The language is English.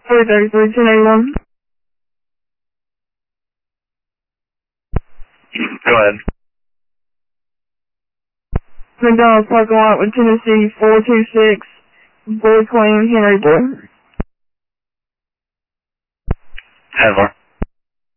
333, 1081. Go ahead. McDonald's parking lot with Tennessee 426, Boy Queen, Henry Boy. Headler.